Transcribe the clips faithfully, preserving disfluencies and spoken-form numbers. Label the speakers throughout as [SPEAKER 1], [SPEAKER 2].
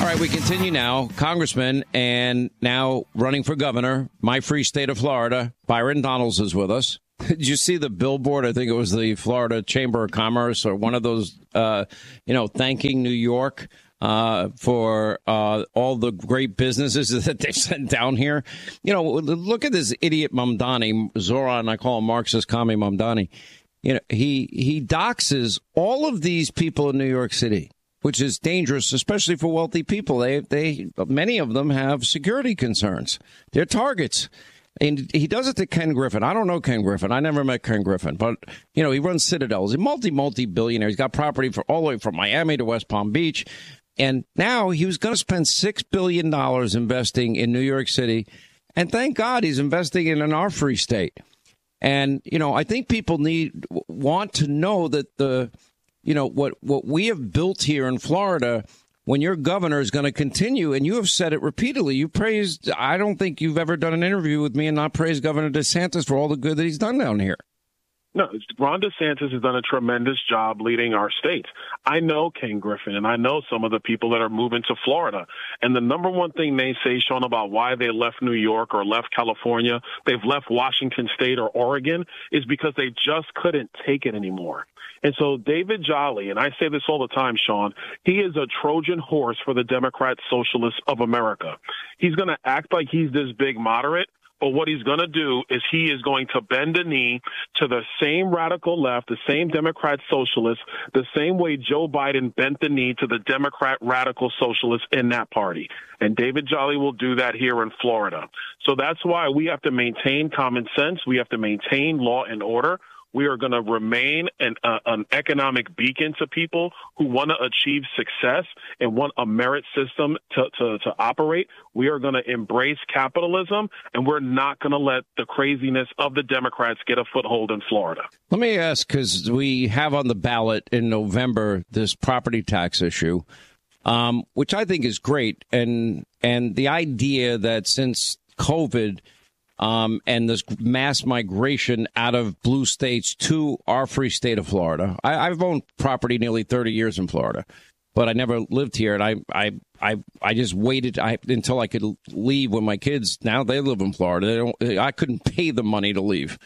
[SPEAKER 1] right, we continue now. Congressman and now running for governor, my free state of Florida, Byron Donalds is with us. Did you see the billboard? I think it was the Florida Chamber of Commerce or one of those, uh, you know, thanking New York uh, for uh, all the great businesses that they've sent down here. You know, look at this idiot Mamdani, Zoran, I call him Marxist commie Mamdani. You know, he he doxes all of these people in New York City, which is dangerous, especially for wealthy people. They they many of them have security concerns. They're targets. And he does it to Ken Griffin. I don't know Ken Griffin. I never met Ken Griffin. But, you know, he runs Citadel. He's a multi, multi-billionaire. He's got property for all the way from Miami to West Palm Beach. And now he was going to spend six billion dollars investing in New York City. And thank God he's investing in an our free state. And, you know, I think people need want to know that the, you know, what, what we have built here in Florida, when your governor is going to continue, and you have said it repeatedly, you praised, I don't think you've ever done an interview with me and not praised Governor DeSantis for all the good that he's done down here.
[SPEAKER 2] No, Ron DeSantis has done a tremendous job leading our state. I know Ken Griffin, and I know some of the people that are moving to Florida. And the number one thing they say, Sean, about why they left New York or left California, they've left Washington State or Oregon, is because they just couldn't take it anymore. And so David Jolly, and I say this all the time, Sean, he is a Trojan horse for the Democrat Socialists of America. He's going to act like he's this big moderate, but what he's going to do is he is going to bend a knee to the same radical left, the same Democrat socialists, the same way Joe Biden bent the knee to the Democrat radical socialists in that party. And David Jolly will do that here in Florida. So that's why we have to maintain common sense. We have to maintain law and order. We are going to remain an, uh, an economic beacon to people who want to achieve success and want a merit system to, to, to operate. We are going to embrace capitalism, and we're not going to let the craziness of the Democrats get a foothold in Florida.
[SPEAKER 1] Let me ask, because we have on the ballot in November this property tax issue, um, which I think is great. And, and the idea that since COVID, Um, and this mass migration out of blue states to our free state of Florida. I, I've owned property nearly thirty years in Florida, but I never lived here. And I, I, I, I just waited I, until I could leave when my kids, now they live in Florida. They don't, I couldn't pay the money to leave.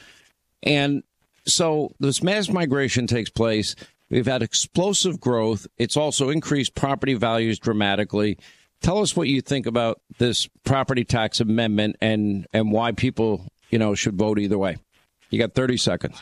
[SPEAKER 1] And so this mass migration takes place. We've had explosive growth. It's also increased property values dramatically. Tell us what you think about this property tax amendment and, and why people, you know, should vote either way. You got thirty seconds.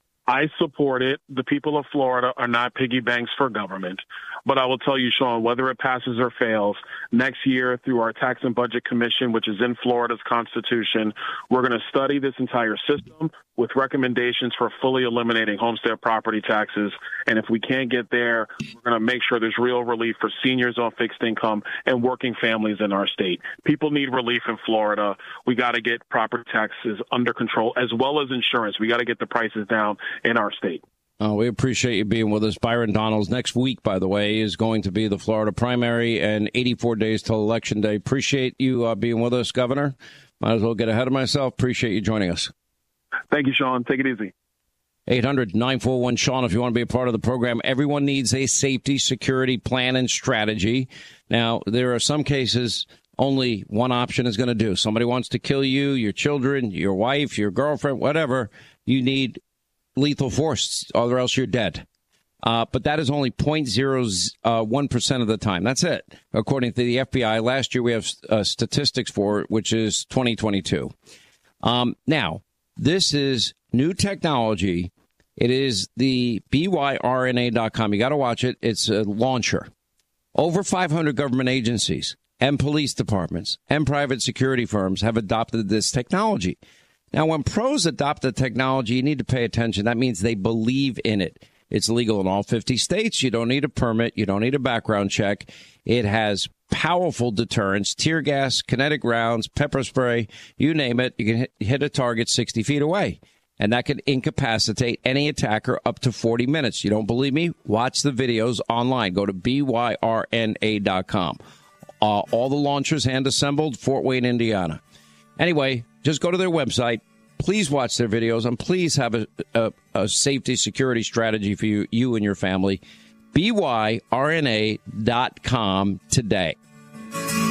[SPEAKER 2] I support it. The people of Florida are not piggy banks for government. But I will tell you, Sean, whether it passes or fails, next year through our Tax and Budget Commission, which is in Florida's Constitution, we're going to study this entire system with recommendations for fully eliminating homestead property taxes. And if we can't get there, we're going to make sure there's real relief for seniors on fixed income and working families in our state. People need relief in Florida. We got to get property taxes under control, as well as insurance. We got to get the prices down in our state.
[SPEAKER 1] Oh, we appreciate you being with us. Byron Donalds, next week, by the way, is going to be the Florida primary and eighty-four days till Election Day. Appreciate you uh, being with us, Governor. Might as well get ahead of myself. Appreciate you joining us.
[SPEAKER 2] Thank you, Sean. Take it easy.
[SPEAKER 1] eight hundred nine four one Sean if you want to be a part of the program. Everyone needs a safety security plan and strategy. Now, there are some cases only one option is going to do. Somebody wants to kill you, your children, your wife, your girlfriend, whatever. You need lethal force, or else you're dead. Uh, but that is only zero point zero one percent of the time. That's it, according to the F B I. Last year, we have uh, statistics for it, which is twenty twenty-two. Um, now, this is new technology. It is the B Y R N A dot com. You got to watch it. It's a launcher. Over five hundred government agencies and police departments and private security firms have adopted this technology. Now, when pros adopt the technology, you need to pay attention. That means they believe in it. It's legal in all fifty states. You don't need a permit. You don't need a background check. It has powerful deterrence, tear gas, kinetic rounds, pepper spray, you name it. You can hit, hit a target sixty feet away, and that can incapacitate any attacker up to forty minutes. You don't believe me? Watch the videos online. Go to B Y R N A dot com. Uh, all the launchers hand-assembled, Fort Wayne, Indiana. Anyway, just go to their website. Please watch their videos, and please have a, a, a safety security strategy for you, you and your family. B Y R N A dot com today.